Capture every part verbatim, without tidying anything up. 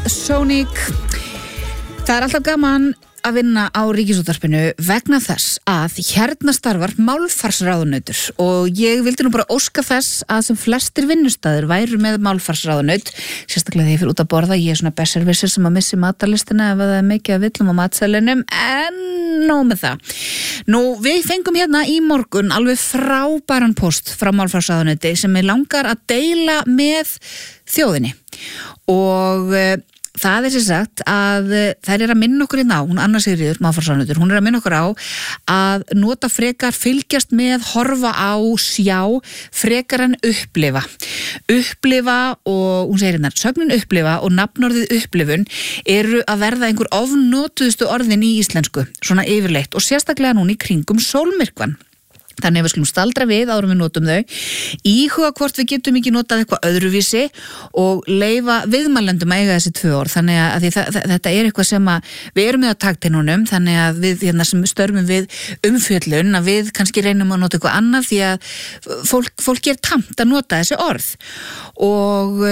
Sonic. Það er alltaf gaman að vinna á Ríkisútvarpinu vegna þess að hérna starfar málfarsráðunautur og ég vildi nú bara óska þess að sem flestir vinnustæður væru með málfarsráðunaut, sérstaklega þegar ég fyrir út að borða. Ég er svona besservissir sem að missi matarlistina ef það er mikið að villum á matselinum, en nóg með það. Nú, við fengum hérna í morgun alveg frábæran post frá málfarsráðunauti sem er langar að deila með þjóðinni og það er sér sagt að þær er að minna okkur hérna á, hún Anna Sigríður, málfarsráðunautur, hún er að minna okkur á að nota frekar, fylgjast með, horfa á, sjá, frekar en upplifa. Upplifa og, hún segir hérna, sögnin upplifa og nafnorðið upplifun eru að verða einhver ofnotuðustu orðin í íslensku, svona yfirleitt og sérstaklega núna í kringum sólmyrkvann. Þannig að við skulum staldra við árum við notum þau, íhuga hvort við getum ekki notað eitthvað öðruvísi og leyfa viðmælendum að eiga þessi tvö orð. Þannig að því, það, þetta er eitthvað sem að við erum með á takteinunum, þannig að við hérna, sem störfum við umfjöllun, að við kannski reynum að nota eitthvað annað því að fólk, fólk er tamt að nota þessi orð og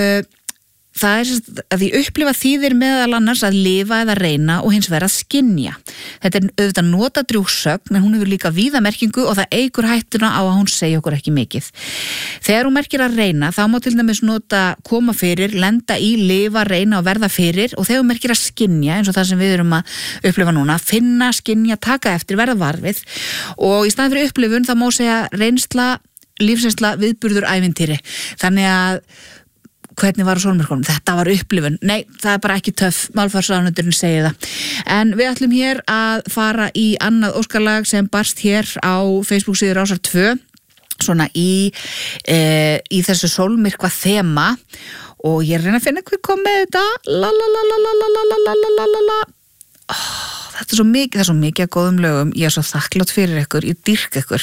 það er að því upplifa þýðir meðal annars að lifa eða reyna og hins vegar að skynja. Þetta er auðvitað nota drjúgsögn, en hún hefur líka víða merkingu og það eykur hættuna á að hún segja okkur ekki mikið. Þegar hún merkir að reyna, þá má til dæmis nota koma fyrir, lenda í, lifa, reyna og verða fyrir, og þegar hún merkir að skynja, eins og það sem við erum að upplifa núna, finna, skynja, taka eftir, verða varfið, og í staðinn fyrir upplifun þá má segja reynsla, lífsreynsla, viðburður, ævintýri. Þannig að hvernig var á sólmyrkvanum? Þetta var upplifun. Nei, það er bara ekki töff. Málfarsráðunauturinn segir það. En við ætlum hér að fara í annað óskarlag sem barst hér á Facebook síður Rásar tvö, svona í, e, í þessu sólmyrkva þema og ég er að reyna að finna hver kom með þetta. La la la la la la la la la la la la. Oh, þetta er svo mikið, það er svo mikið að góðum lögum. Ég er svo þakklátt fyrir ykkur, ég dýrka ykkur.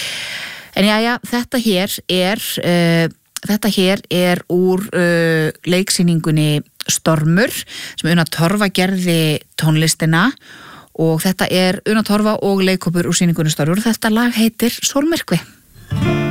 En já, já, þetta hér er e, Þetta hér er úr uh, leiksýningunni Stormur sem Una Torfa gerði tónlistina og þetta er Una Torfa og leikhópur úr sýningunni Stormur og þetta lag heitir Sólmyrkvi.